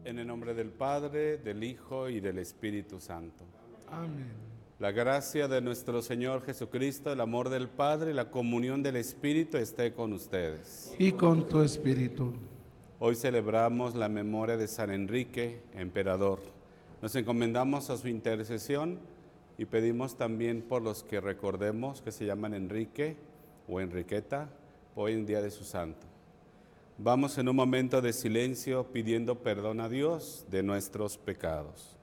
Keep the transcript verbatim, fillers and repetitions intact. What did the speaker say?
En el nombre del Padre, del Hijo y del Espíritu Santo. Amén. La gracia de nuestro Señor Jesucristo, el amor del Padre y la comunión del Espíritu esté con ustedes. Y con tu espíritu. Hoy celebramos la memoria de San Enrique, emperador. Nos encomendamos a su intercesión y pedimos también por los que recordemos que se llaman Enrique o Enriqueta, hoy en día de su santo. Vamos en un momento de silencio pidiendo perdón a Dios de nuestros pecados.